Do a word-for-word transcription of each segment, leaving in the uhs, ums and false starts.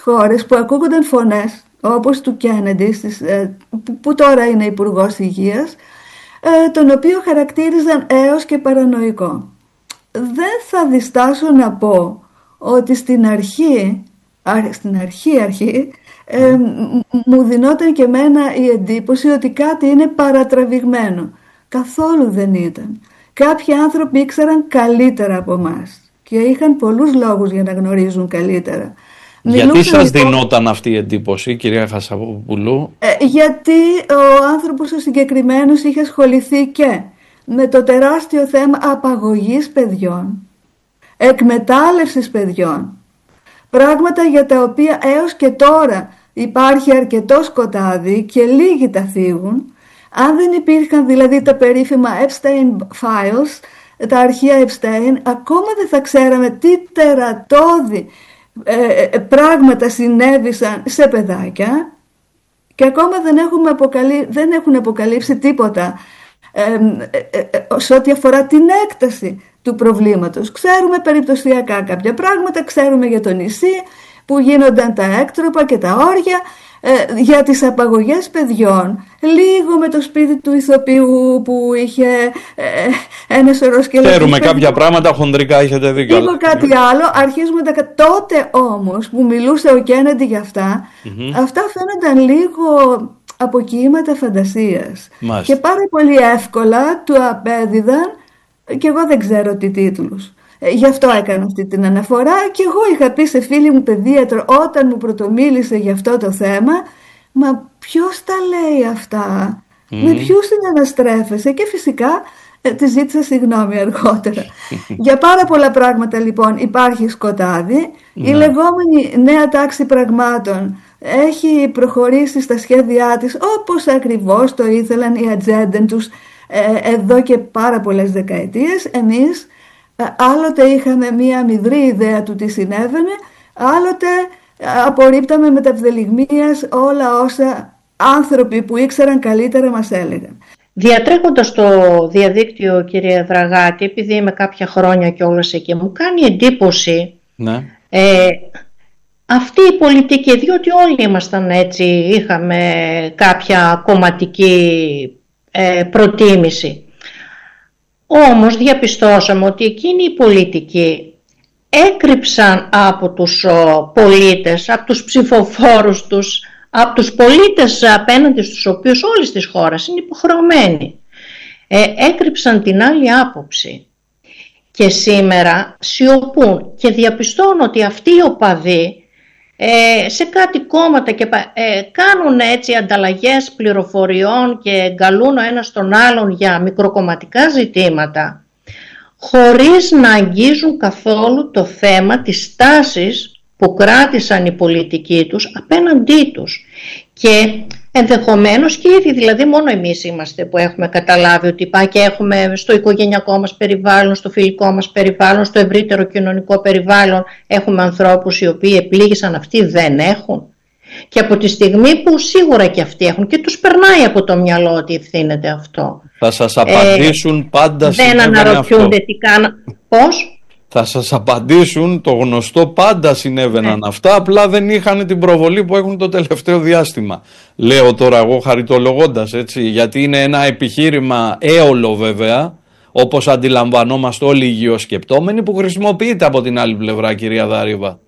χώρες που ακούγονταν φωνές όπως του Κέννεντι, στις, ε, που, που τώρα είναι υπουργός υγείας, ε, τον οποίο χαρακτήριζαν έως και παρανοϊκό. Δεν θα διστάσω να πω ότι στην αρχή, στην αρχή αρχή, ε, μου δινόταν και εμένα η εντύπωση ότι κάτι είναι παρατραβηγμένο. Καθόλου δεν ήταν. Κάποιοι άνθρωποι ήξεραν καλύτερα από εμάς και είχαν πολλούς λόγους για να γνωρίζουν καλύτερα. Γιατί Μιλούσαν σας λοιπόν, δινόταν αυτή η εντύπωση, κυρία Χασαποπούλου? Ε, γιατί ο άνθρωπος ο συγκεκριμένος είχε ασχοληθεί και με το τεράστιο θέμα απαγωγής παιδιών, εκμετάλλευσης παιδιών, πράγματα για τα οποία έως και τώρα υπάρχει αρκετό σκοτάδι και λίγοι τα θίγουν. Αν δεν υπήρχαν δηλαδή τα περίφημα Epstein Files, τα αρχεία Epstein, ακόμα δεν θα ξέραμε τι τερατώδη ε, πράγματα συνέβησαν σε παιδάκια και ακόμα δεν, έχουμε αποκαλύ... δεν έχουν αποκαλύψει τίποτα ε, ε, ε, σε ό,τι αφορά την έκταση του προβλήματος. Ξέρουμε περιπτωσιακά κάποια πράγματα, ξέρουμε για το νησί που γίνονταν τα έκτροπα και τα όρια, ε, για τις απαγωγές παιδιών, λίγο με το σπίτι του ηθοποιού που είχε ε, ένα σωρό σκελετούς. Ξέρουμε κάποια πράγματα, χονδρικά έχετε δίκιο. Λίγο κάτι άλλο, αρχίζουμε τα... Τότε όμως που μιλούσε ο Κέννεντι για αυτά, mm-hmm. αυτά φαίνονταν λίγο αποκοίηματα φαντασίας. Μάλιστα. Και πάρα πολύ εύκολα του απέδιδαν και εγώ δεν ξέρω τι τίτλους. Ε, γι' αυτό έκανα αυτή την αναφορά και εγώ είχα πει σε φίλη μου παιδίατρο όταν μου πρωτομίλησε για αυτό το θέμα, μα ποιος τα λέει αυτά, mm. με ποιους συναναστρέφεσαι, και φυσικά ε, τη ζήτησα συγγνώμη αργότερα. Για πάρα πολλά πράγματα λοιπόν υπάρχει σκοτάδι, mm. η λεγόμενη νέα τάξη πραγμάτων έχει προχωρήσει στα σχέδιά της όπως ακριβώς το ήθελαν οι ατζέντες τους ε, εδώ και πάρα πολλές δεκαετίες. Εμείς άλλοτε είχαμε μία αμυδρή ιδέα του τι συνέβαινε, άλλοτε απορρίπταμε με τα ευδελιγμίας όλα όσα άνθρωποι που ήξεραν καλύτερα μας έλεγαν. Διατρέχοντας το διαδίκτυο, κύριε Δραγάτη, επειδή είμαι κάποια χρόνια κιόλας εκεί, μου κάνει εντύπωση ναι. ε, αυτή η πολιτική, διότι όλοι ήμασταν έτσι, είχαμε κάποια κομματική ε, προτίμηση. Όμως διαπιστώσαμε ότι εκείνοι οι πολιτικοί έκρυψαν από τους ο, πολίτες, από τους ψηφοφόρους τους, από τους πολίτες απέναντι στους οποίους όλης της χώρας είναι υποχρεωμένοι. Ε, έκρυψαν την άλλη άποψη και σήμερα σιωπούν και διαπιστώνω ότι αυτοί οι οπαδοί ε, σε κάτι κόμματα και ε, κάνουν έτσι ανταλλαγές πληροφοριών και εγκαλούν ο ένας τον άλλον για μικροκομματικά ζητήματα χωρίς να αγγίζουν καθόλου το θέμα της στάσης που κράτησαν οι πολιτικοί τους απέναντί τους. Και ενδεχομένως και ήδη, δηλαδή μόνο εμείς είμαστε που έχουμε καταλάβει ότι πάει και έχουμε στο οικογενειακό μας περιβάλλον, στο φιλικό μας περιβάλλον, στο ευρύτερο κοινωνικό περιβάλλον έχουμε ανθρώπους οι οποίοι επλήγησαν, αυτοί δεν έχουν. Και από τη στιγμή που σίγουρα και αυτοί έχουν και τους περνάει από το μυαλό ότι ευθύνεται αυτό. Θα σας απαντήσουν ε, πάντα δεν αναρωτιούνται αυτό. Τι κάναν. Πώς? Θα σας απαντήσουν το γνωστό, πάντα συνέβαιναν ναι. αυτά, απλά δεν είχαν την προβολή που έχουν το τελευταίο διάστημα. Λέω τώρα εγώ χαριτολογώντας, έτσι, γιατί είναι ένα επιχείρημα έολο βέβαια, όπως αντιλαμβανόμαστε όλοι οι υγειοσκεπτόμενοι, που χρησιμοποιείται από την άλλη πλευρά, κυρία Δαρύβα.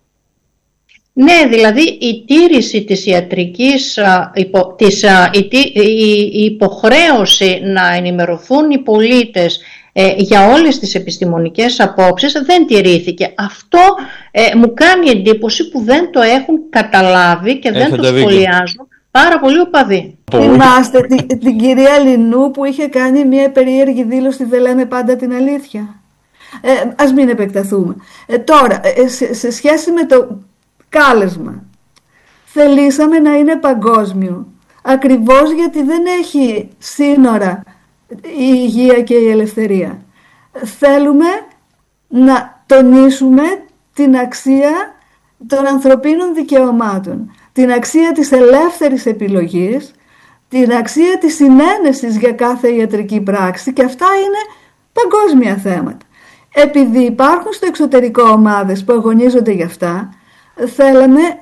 Ναι, δηλαδή η τήρηση της ιατρικής, υπο, της, η, η, η υποχρέωση να ενημερωθούν οι πολίτες Ε, για όλες τις επιστημονικές απόψεις δεν τηρήθηκε. Αυτό ε, μου κάνει εντύπωση που δεν το έχουν καταλάβει και δεν Έχετε το σχολιάζουν πάρα πολύ οπαδοί. Θυμάστε την, την κυρία Λινού που είχε κάνει μια περίεργη δήλωση «Δεν λέμε πάντα την αλήθεια». Ε, ας μην επεκταθούμε. Ε, τώρα, ε, σε, σε σχέση με το κάλεσμα, θελήσαμε να είναι παγκόσμιο, ακριβώς γιατί δεν έχει σύνορα η υγεία και η ελευθερία. Θέλουμε να τονίσουμε την αξία των ανθρωπίνων δικαιωμάτων, την αξία της ελεύθερης επιλογής, την αξία της συνένεσης για κάθε ιατρική πράξη, και αυτά είναι παγκόσμια θέματα. Επειδή υπάρχουν στο εξωτερικό ομάδες που αγωνίζονται για αυτά, θέλαμε